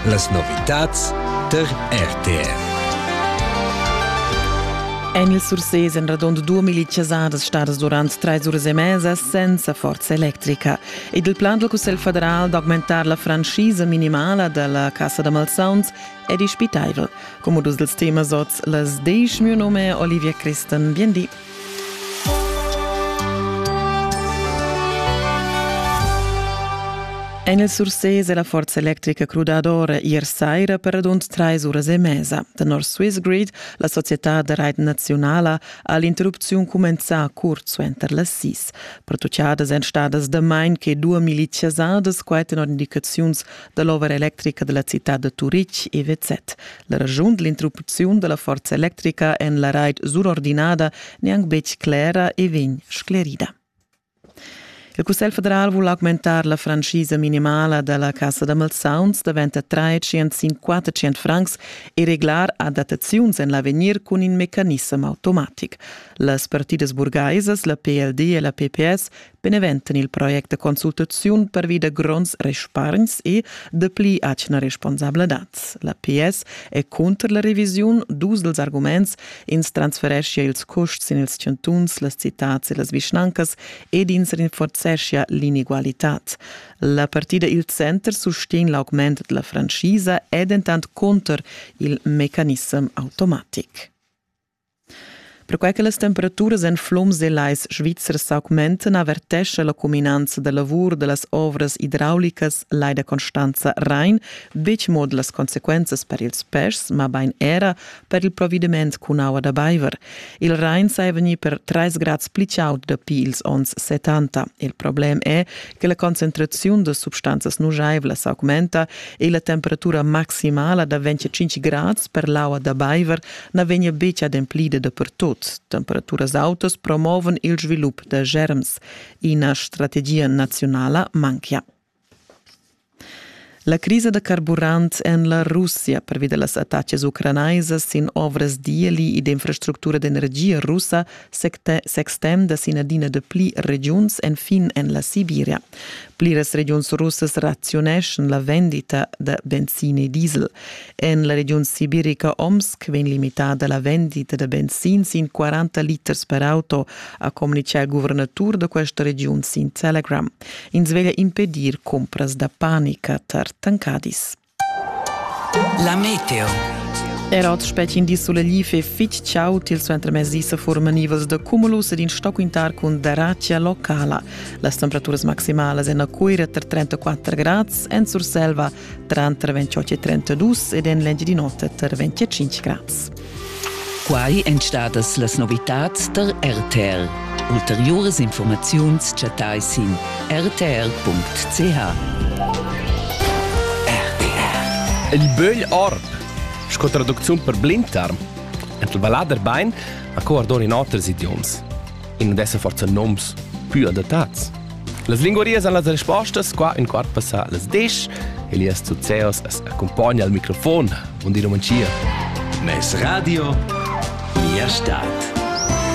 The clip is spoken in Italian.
Las novitats der RTR. Enil Surses en radond 2 miliciasadas stadas durant 3 ore e mesa senza forza elettrica. Ed il plan del Cussel Federal d'augmentar la franchisa minimala della Cassa de Malsauns è dispitaivel. Come dus dels temas oz las 10 mio nome è Olivia Christen. Biendi. Enil Surses e la forza elettrica crudadora ier saira per rund 3 ore e mesa. Da North Swiss Grid, la società de reit nazionala, ha l'interrupzione comenza curt suenter las 6. Pertucciadas en stadas de main che 2 miliciasadas quaiten indicazions de l'over elettrica della città de Zurich e VZ. La ragione dell'interruzione della forza elettrica en la reit surordinada neanche bec clara e vegn sclerida. Il Cussel Federal vuol augmentar la franchisa minimala della Cassa de Malsauns daventa 300-400 francs e reglar adattazions en l'avenir con un meccanismo automatic. Las partidas burgaises, la PLD e la PPS, beneventen il project de consultazione per vida grons risparms e de pli acna responsabilitats. La PS è contra la revisione dus dels arguments ins transferescia ils costs in ils cantuns, las citats e las vischnancas ed ins rinforzescia l'inigualitat. La partida il center sustain l'augment de la franchisa ed entant contra il meccanismo automatic. Per quei che le temperature en flums e lais svizzers augmenten, avertesce la combinanza de lavur de las ovras idraulicas lai de Constanza Rhein, bec mod las consequences per ils pers, ma bain era per il providiment cun aua da baiver. Il Rhein sai veni per 3 grads pliciaut da pi ils ons 70. Il problem è che la concentrazione de substanzas nujaivlas augmenta e la temperatura maximala da 25 grads per l'aua da baiver na vegna bec ademplida da per tot. Temperaturas altas promoven il svilup de germs. Ina strategia nazionala manca. La crisi de carburant en la Russia per via las attacches ucranaises sin ovras dieli ed infrastruttura d'energia russa s'extem da sinadina de pli regions en fin en la Sibiria. Pliras regions russas razioneschen la vendita de benzin e diesel. En la region sibirica Omsk ven limitada la vendita de benzin sin 40 liters per auto, a comunicar il governatur de questa region sin Telegram. In sveglia impedir compras da panica ter tancadis. La meteo. Erot specie in dis sulla life fitch ciaut il suo entremesisa forma nivels de cumulus ed in stocquintar con deracia locala. Las temperaturas maximales en a cuira ter 34 grads, en sur selva tra 28 e 32 ed en lengi di notte ter 25 grads. Quai entstadas las novitats der RTR. Ulteriores informaziuns chatais in rtr.ch. Il bögl orb, sco traduzione per blinddarm. Ent il valader bain, a coordor in altres idioms. In adesso forza noms più adattats. Las linguaries an las rispostas qua in quart passa las 10, Elias Zuzeos es accompagna al microfon, buon di romancia. Mes radio, mia stat.